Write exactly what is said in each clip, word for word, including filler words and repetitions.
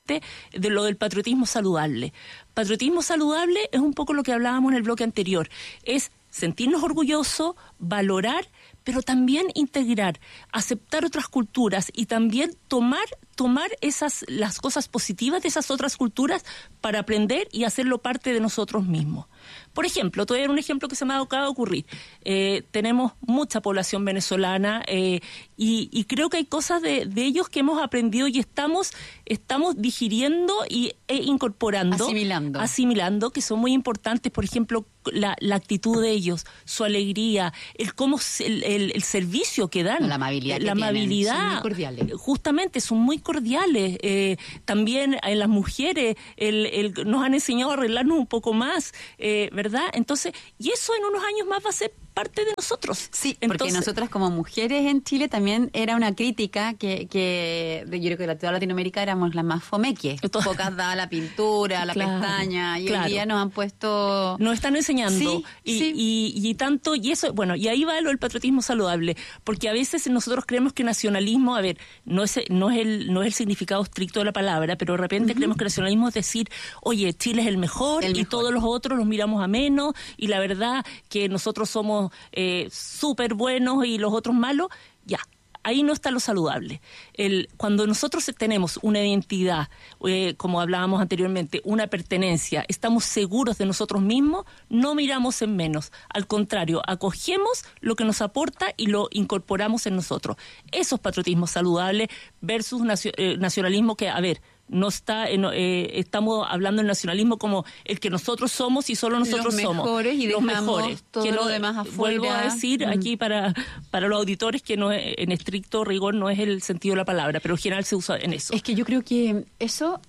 parte de lo del patriotismo saludable. Patriotismo saludable es un poco lo que hablábamos en el bloque anterior, es sentirnos orgullosos, valorar, pero también integrar, aceptar otras culturas y también tomar tomar esas las cosas positivas de esas otras culturas para aprender y hacerlo parte de nosotros mismos. Por ejemplo, te voy a dar un ejemplo que se me acaba de ocurrir. Eh, tenemos mucha población venezolana eh, y, y creo que hay cosas de, de ellos que hemos aprendido y estamos estamos digiriendo y, e incorporando. Asimilando. Asimilando, que son muy importantes. Por ejemplo, la, la actitud de ellos, su alegría, el cómo el, el, el servicio que dan. La amabilidad que La tienen. amabilidad. Son muy cordiales. Justamente, son muy cordiales. Eh, también en las mujeres el, el, nos han enseñado a arreglarnos un poco más, eh, ¿verdad? Entonces, y eso en unos años más va a ser parte de nosotros. Sí, Entonces, porque nosotras como mujeres en Chile también era una crítica que, que yo creo que de toda Latinoamérica éramos las más fomeques. Pocas daba la pintura, la claro, pestaña, y claro. hoy día nos han puesto... Nos están enseñando. Sí, y, sí. Y, y tanto, y eso, bueno, y ahí va lo del patriotismo saludable, porque a veces nosotros creemos que nacionalismo, a ver, no es, no es el, no es el significado estricto de la palabra, pero de repente uh-huh. creemos que nacionalismo es decir, oye, Chile es el mejor, el y mejor. Todos los otros los miramos a menos, y la verdad que nosotros somos eh, súper buenos y los otros malos, ya. Ahí no está lo saludable. El, cuando nosotros tenemos una identidad, eh, como hablábamos anteriormente, una pertenencia, estamos seguros de nosotros mismos, no miramos en menos. Al contrario, acogemos lo que nos aporta y lo incorporamos en nosotros. Eso es patriotismo saludable versus nacio, eh, nacionalismo que, a ver, no está en, eh, estamos hablando del nacionalismo como el que nosotros somos y solo nosotros los somos mejores y los mejores todo que lo no, demás afuera. Vuelvo a decir mm. aquí para para los auditores que no en estricto rigor no es el sentido de la palabra, pero en general se usa en eso. Es que yo creo que eso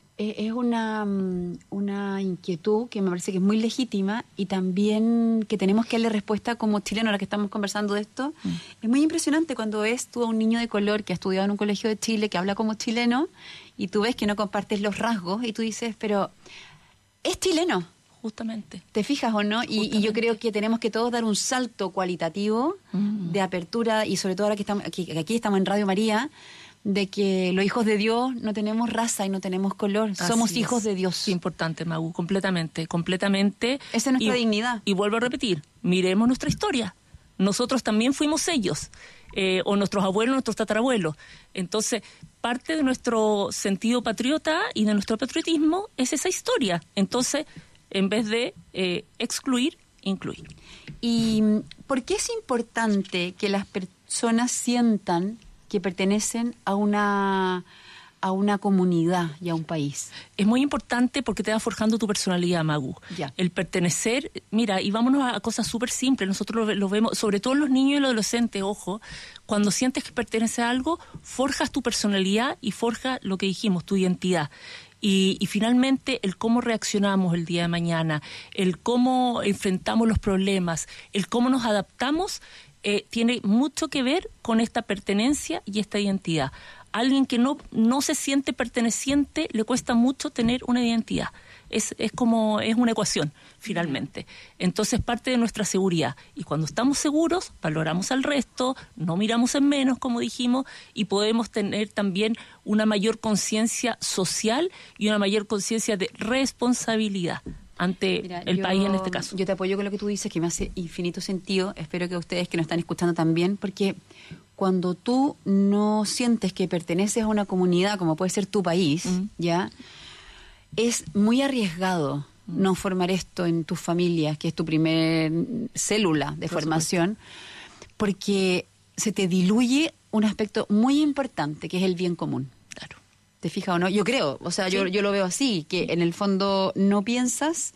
es una una inquietud que me parece que es muy legítima y también que tenemos que darle respuesta como chilenos, ahora que estamos conversando de esto. Mm. Es muy impresionante cuando ves tú a un niño de color que ha estudiado en un colegio de Chile, que habla como chileno, y tú ves que no compartes los rasgos y tú dices, pero es chileno. Justamente. ¿Te fijas o no? Y, y yo creo que tenemos que todos dar un salto cualitativo mm. de apertura, y sobre todo ahora que estamos aquí, aquí estamos en Radio María, de que los hijos de Dios no tenemos raza y no tenemos color, Así somos es. hijos de Dios. Sí, importante, Magu, completamente, completamente. Esa es nuestra y, dignidad. Y vuelvo a repetir, miremos nuestra historia. Nosotros también fuimos ellos, eh, o nuestros abuelos, nuestros tatarabuelos. Entonces, parte de nuestro sentido patriota y de nuestro patriotismo es esa historia. Entonces, en vez de eh, excluir, incluir. ¿Y por qué es importante que las personas sientan que pertenecen a una... a una comunidad y a un país? Es muy importante porque te va forjando tu personalidad, Magu. Ya. El pertenecer, mira, y vámonos a cosas súper simples, nosotros lo, lo vemos, sobre todo los niños y los adolescentes, ojo, cuando sientes que perteneces a algo, forjas tu personalidad y forja lo que dijimos, tu identidad. Y, y finalmente el cómo reaccionamos el día de mañana, el cómo enfrentamos los problemas, el cómo nos adaptamos, eh, tiene mucho que ver con esta pertenencia y esta identidad. Alguien que no, no se siente perteneciente le cuesta mucho tener una identidad. Es, es como, es una ecuación, finalmente. Entonces, parte de nuestra seguridad. Y cuando estamos seguros, valoramos al resto, no miramos en menos, como dijimos, y podemos tener también una mayor conciencia social y una mayor conciencia de responsabilidad ante Mira, el yo, país en este caso. Yo te apoyo con lo que tú dices, que me hace infinito sentido. Espero que ustedes que nos están escuchando también, porque cuando tú no sientes que perteneces a una comunidad, como puede ser tu país, uh-huh. ¿ya? Es muy arriesgado uh-huh. no formar esto en tus familias, que es tu primer célula de Por formación, supuesto. Porque se te diluye un aspecto muy importante, que es el bien común. Claro. ¿Te fijas o no? Yo creo, o sea, sí. yo, yo lo veo así, que en el fondo no piensas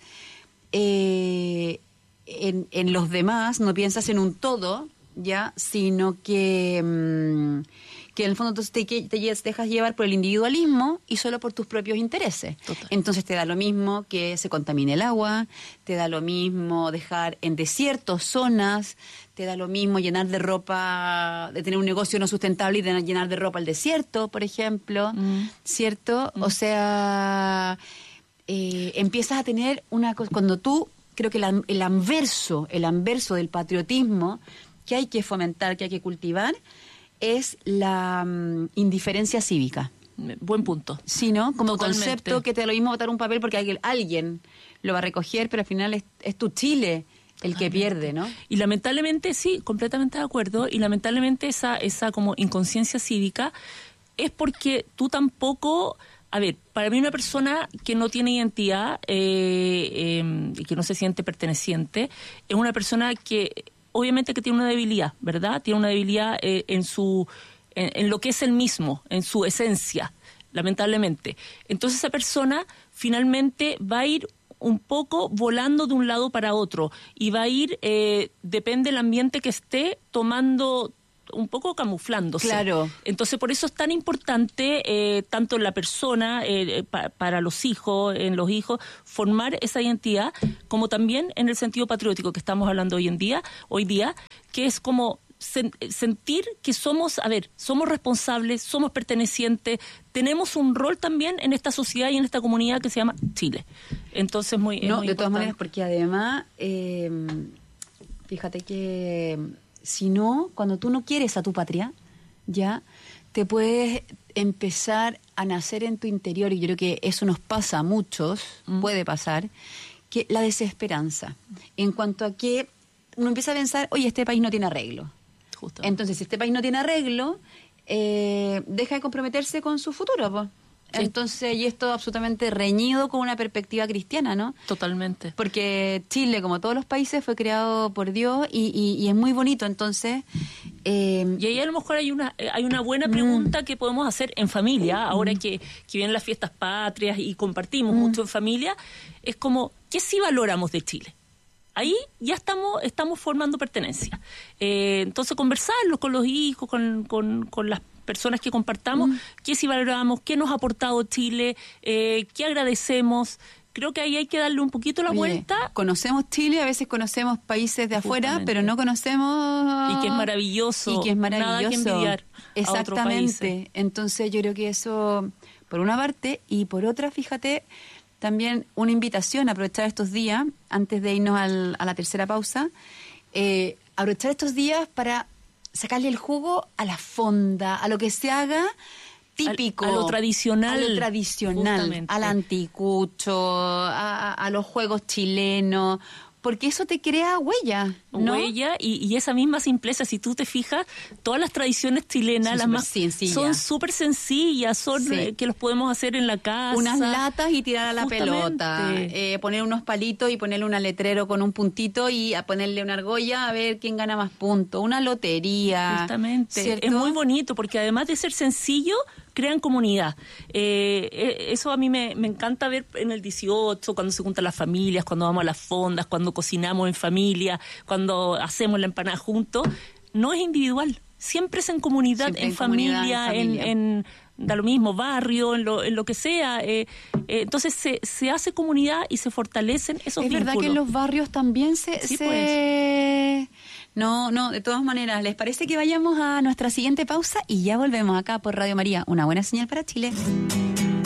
eh, en, en los demás, no piensas en un todo, ya, sino que, mmm, que en el fondo entonces te, te, te dejas llevar por el individualismo y solo por tus propios intereses. Total. Entonces te da lo mismo que se contamine el agua, te da lo mismo dejar en desiertos zonas, te da lo mismo llenar de ropa, de tener un negocio no sustentable y de llenar de ropa el desierto, por ejemplo, mm. ¿cierto? Mm. O sea, eh, empiezas a tener una cosa, cuando tú, creo que el, el anverso, el anverso del patriotismo que hay que fomentar, que hay que cultivar, es la um, indiferencia cívica. Buen punto. Sí, ¿no? Como Totalmente. concepto que te da lo mismo votar un papel porque alguien, alguien lo va a recoger, pero al final es, es tu Chile el que pierde, ¿no? Y lamentablemente, sí, completamente de acuerdo, y lamentablemente esa, esa como inconsciencia cívica es porque tú tampoco... A ver, para mí una persona que no tiene identidad eh, eh, y que no se siente perteneciente es una persona que obviamente que tiene una debilidad, ¿verdad? Tiene una debilidad eh, en su en, en lo que es él mismo, en su esencia, lamentablemente. Entonces esa persona finalmente va a ir un poco volando de un lado para otro y va a ir, eh, depende del ambiente que esté, tomando... un poco camuflándose. Claro. Entonces, por eso es tan importante, eh, tanto en la persona, eh, pa, para los hijos, en los hijos, formar esa identidad, como también en el sentido patriótico que estamos hablando hoy en día, hoy día, que es como sen, sentir que somos, a ver, somos responsables, somos pertenecientes, tenemos un rol también en esta sociedad y en esta comunidad que se llama Chile. Entonces, muy, no, muy de importante. todas maneras, porque además, eh, fíjate que... Si no, cuando tú no quieres a tu patria, ya te puedes empezar a nacer en tu interior, y yo creo que eso nos pasa a muchos, mm. puede pasar, que la desesperanza. En cuanto a que uno empieza a pensar, oye, este país no tiene arreglo. Justo. Entonces, si este país no tiene arreglo, eh, deja de comprometerse con su futuro, pues. Sí. Entonces, y esto absolutamente reñido con una perspectiva cristiana, ¿no? Totalmente. Porque Chile, como todos los países, fue creado por Dios y, y, y es muy bonito, entonces... Eh, y ahí a lo mejor hay una hay una buena pregunta mm. que podemos hacer en familia, ahora mm. que, que vienen las fiestas patrias y compartimos mm. mucho en familia, es como, ¿qué sí valoramos de Chile? Ahí ya estamos estamos formando pertenencia. Eh, entonces, conversarlo con los hijos, con, con, con las personas que compartamos, mm. qué sí valoramos, qué nos ha aportado Chile, eh, qué agradecemos. Creo que ahí hay que darle un poquito la Oye, vuelta. Conocemos Chile, a veces conocemos países de afuera, justamente, pero no conocemos... Y que es maravilloso. Y que es maravilloso. Nada que envidiar. Exactamente. Entonces yo creo que eso, por una parte, y por otra, fíjate, también una invitación a aprovechar estos días, antes de irnos al, a la tercera pausa, eh, aprovechar estos días para sacarle el jugo a la fonda, a lo que se haga típico. A, a lo tradicional. A lo tradicional, justamente, al anticucho, a, a los juegos chilenos, porque eso te crea huella, ¿no? Huella y, y esa misma simpleza, si tú te fijas, todas las tradiciones chilenas, son las más sencillas. Son súper sencillas, son sí. eh, que los podemos hacer en la casa. Unas latas y tirar a la justamente. pelota, eh, poner unos palitos y ponerle un letrero con un puntito y a ponerle una argolla a ver quién gana más puntos, una lotería. Justamente, ¿cierto? Es muy bonito porque además de ser sencillo, crean comunidad. Eh, eso a mí me, me encanta ver en el dieciocho, cuando se juntan las familias, cuando vamos a las fondas, cuando cocinamos en familia, cuando hacemos la empanada juntos. No es individual, siempre es en comunidad, en, en, familia, comunidad en familia, en, en da lo mismo, barrio, en lo, en lo que sea. Eh, eh, entonces se, se hace comunidad y se fortalecen esos es vínculos. Es verdad que en los barrios también se... Sí, se... Pues. No, no, de todas maneras, ¿les parece que vayamos a nuestra siguiente pausa? Y ya volvemos acá por Radio María, una buena señal para Chile.